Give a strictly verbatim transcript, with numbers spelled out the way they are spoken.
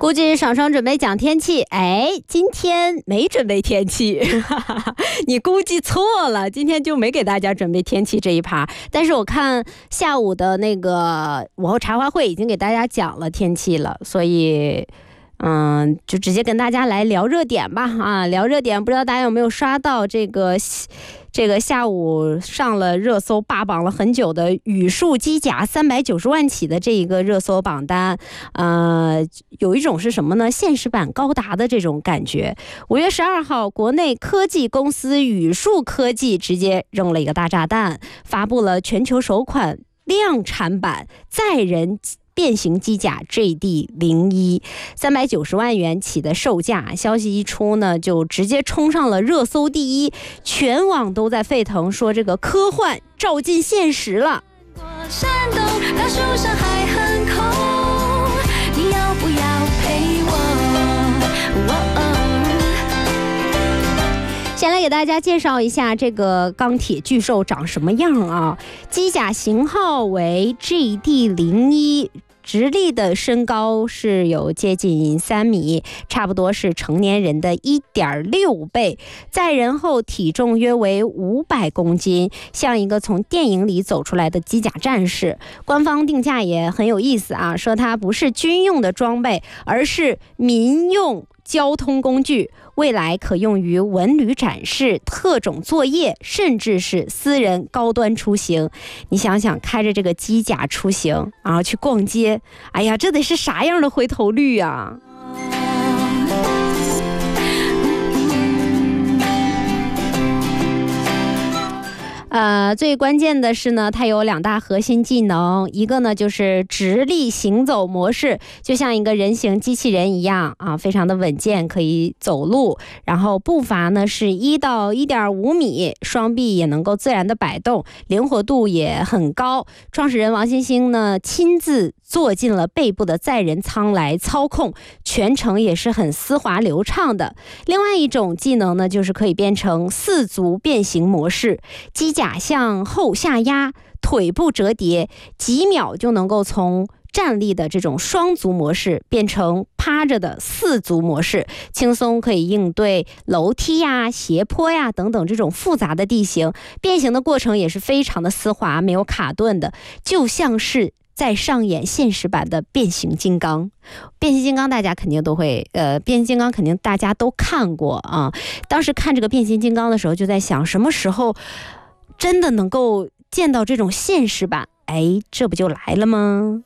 估计爽爽准备讲天气，哎，今天没准备天气，你估计错了，今天就没给大家准备天气这一趴。但是我看下午的那个午后茶话会已经给大家讲了天气了，所以嗯，就直接跟大家来聊热点吧啊，聊热点，不知道大家有没有刷到这个这个下午上了热搜霸榜了很久的宇树机甲三百九十万起的这一个热搜榜单，呃，有一种是什么呢？现实版高达的这种感觉。五月十二号，国内科技公司宇树科技直接扔了一个大炸弹，发布了全球首款量产版载人变形机甲 G D 零一， 三百九十万元起的售价，消息一出呢，就直接冲上了热搜第一，全网都在沸腾，说这个科幻照进现实了。山洞大树上还很空，你要不要陪我？先来给大家介绍一下这个钢铁巨兽长什么样啊？机甲型号为 G D 零一。直立的身高是有接近三米，差不多是成年人的 一点六倍，载人后体重约为五百公斤，像一个从电影里走出来的机甲战士。官方定价也很有意思啊，说它不是军用的装备，而是民用交通工具，未来可用于文旅展示、特种作业，甚至是私人高端出行。你想想，开着这个机甲出行，然后去逛街，哎呀，这得是啥样的回头率啊！呃，最关键的是呢，它有两大核心技能，一个呢就是直立行走模式，就像一个人形机器人一样啊，非常的稳健，可以走路，然后步伐呢是一到一点五米，双臂也能够自然的摆动，灵活度也很高。创始人王星星呢亲自坐进了背部的载人舱来操控，全程也是很丝滑流畅的。另外一种技能呢，就是可以变成四足变形模式，机甲向后下压，腿部折叠，几秒就能够从站立的这种双足模式变成趴着的四足模式，轻松可以应对楼梯呀、斜坡呀等等这种复杂的地形。变形的过程也是非常的丝滑，没有卡顿的，就像是在上演现实版的变形金刚。变形金刚大家肯定都会，呃，变形金刚肯定大家都看过啊。当时看这个变形金刚的时候，就在想，什么时候真的能够见到这种现实版？哎，这不就来了吗？